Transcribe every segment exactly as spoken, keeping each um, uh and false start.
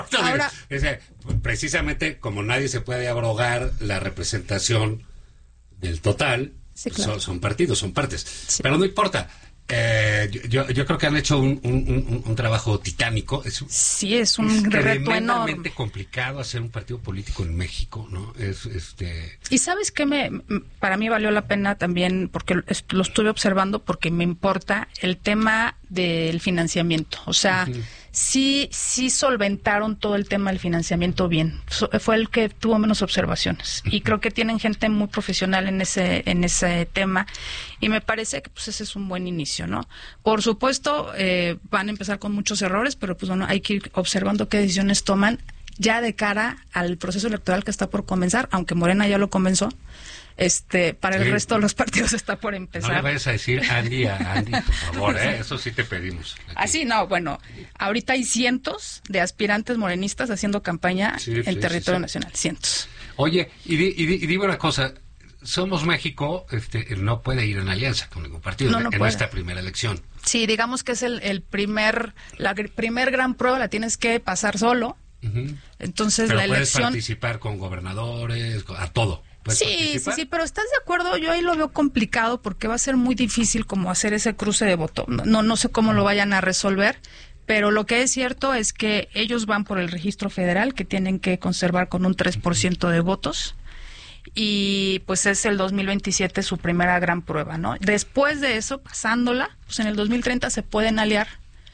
Ahora, es decir, precisamente como nadie se puede abrogar la representación del total, sí, claro. son, son partidos, son partes. Sí. Pero no importa. Eh, yo, yo creo que han hecho un, un, un, un trabajo titánico. Es, sí, es un es reto enorme. Es complicado hacer un partido político en México, ¿no? Es, este... Y ¿sabes qué? Me, para mí valió la pena también, porque lo estuve observando, porque me importa el tema del financiamiento. O sea, uh-huh. sí, sí solventaron todo el tema del financiamiento bien. So, fue el que tuvo menos observaciones. Uh-huh. Y creo que tienen gente muy profesional en ese, en ese tema. Y me parece que pues ese es un buen inicio, ¿no? Por supuesto, eh, van a empezar con muchos errores, pero pues bueno, hay que ir observando qué decisiones toman ya de cara al proceso electoral que está por comenzar, aunque Morena ya lo comenzó. Este, para sí. el resto de los partidos está por empezar. No le vayas a decir Andy a Andy, por favor, ¿eh? Eso sí te pedimos. Aquí. Así, no, bueno, ahorita hay cientos de aspirantes morenistas haciendo campaña sí, en sí, territorio sí, sí. nacional, cientos. Oye, y, di, y, di, y dime una cosa, Somos México este, no puede ir en alianza con ningún partido no, no en puede. esta primera elección. Sí, digamos que es el, el primer, la primer gran prueba, la tienes que pasar solo. Uh-huh. Entonces pero la puedes elección participar con gobernadores, a todo. Sí, sí, sí, pero ¿estás de acuerdo? Yo ahí lo veo complicado porque va a ser muy difícil como hacer ese cruce de voto. No, no sé cómo lo vayan a resolver, pero lo que es cierto es que ellos van por el registro federal que tienen que conservar con un tres por ciento de votos y pues es el dos mil veintisiete su primera gran prueba, ¿no? Después de eso, pasándola, pues en el dos mil treinta se pueden aliar.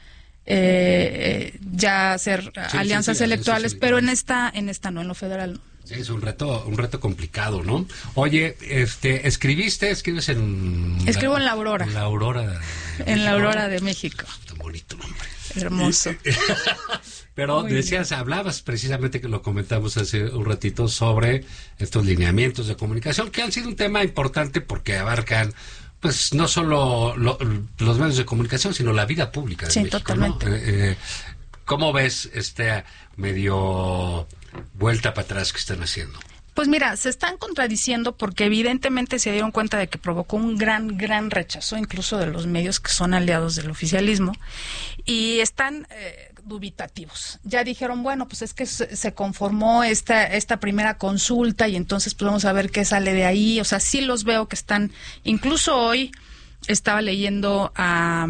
Eh, ya hacer sí, alianzas sí, sí, electorales, sí, pero en esta, en esta no, en lo federal no. Sí, es un reto, un reto complicado, ¿no? Oye, este, escribiste, escribes en... Escribo la, en La Aurora. En La Aurora de, de En México. La Aurora de México. Tan bonito nombre. Hermoso. Pero muy decías, bien. hablabas precisamente, que lo comentamos hace un ratito, sobre estos lineamientos de comunicación, que han sido un tema importante porque abarcan pues no solo lo, los medios de comunicación, sino la vida pública de sí, México, totalmente. ¿no? Eh, eh, ¿Cómo ves este medio vuelta para atrás que están haciendo? Pues mira, se están contradiciendo porque evidentemente se dieron cuenta de que provocó un gran, gran rechazo, incluso de los medios que son aliados del oficialismo, y están eh, dubitativos. Ya dijeron, bueno, pues es que se, se conformó esta, esta primera consulta y entonces pues vamos a ver qué sale de ahí. O sea, sí los veo que están, incluso hoy estaba leyendo a...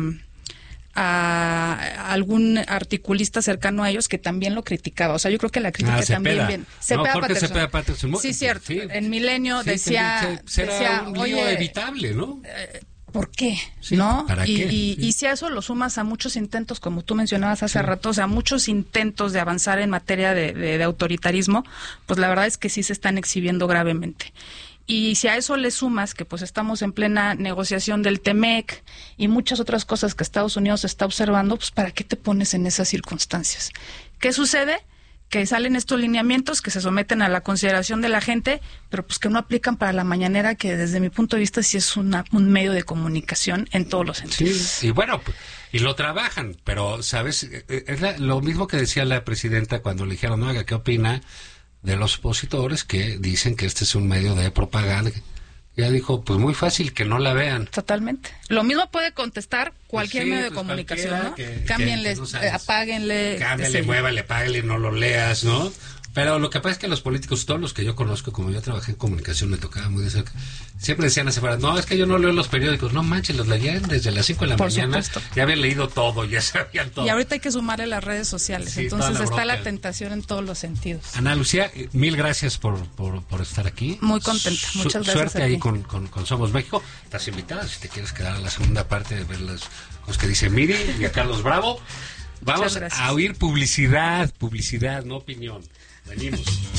a algún articulista cercano a ellos que también lo criticaba. O sea, yo creo que la crítica ah, también bien. Cepeda no, Patterson. Cepeda Patterson. Sí, cierto. Sí. En Milenio sí, decía... Será decía, un lío oye, evitable, ¿no? Eh, ¿Por qué? Sí, ¿no? ¿Para y, qué? Y, sí. y si a eso lo sumas a muchos intentos, como tú mencionabas hace sí. rato, o sea, muchos intentos de avanzar en materia de, de, de autoritarismo, pues la verdad es que sí se están exhibiendo gravemente. Y si a eso le sumas que pues estamos en plena negociación del T M E C y muchas otras cosas que Estados Unidos está observando, pues ¿para qué te pones en esas circunstancias? ¿Qué sucede? Que salen estos lineamientos que se someten a la consideración de la gente, pero pues que no aplican para la mañanera, que desde mi punto de vista sí es una, un medio de comunicación en todos los sentidos. Sí, y bueno, y lo trabajan, pero, ¿sabes? Es la, lo mismo que decía la presidenta cuando le dijeron, oiga, ¿qué opina de los opositores que dicen que este es un medio de propaganda? Ya dijo, pues muy fácil, que no la vean. Totalmente. Lo mismo puede contestar cualquier pues sí, medio de pues comunicación, ¿no? Que, Cámbienle, que, no eh, apáguenle. Cámbienle, muévale, páguenle, no lo leas, ¿no? Pero lo que pasa es que los políticos, todos los que yo conozco, como yo trabajé en comunicación, me tocaba muy de cerca, siempre decían hace fuera, no, es que yo no leo los periódicos. No manches, los leían desde las cinco de la Por mañana. Supuesto. Ya habían leído todo, ya sabían todo. Y ahorita hay que sumarle las redes sociales. Sí, entonces la está broca. La tentación en todos los sentidos. Ana Lucía, mil gracias por, por, por estar aquí. Muy contenta, muchas Su, gracias. Suerte ahí con, con, con Somos México. Estás invitada si te quieres quedar a la segunda parte de ver las cosas que dice Miri y a Carlos Bravo. Vamos a oír publicidad, publicidad, no opinión. Venimos.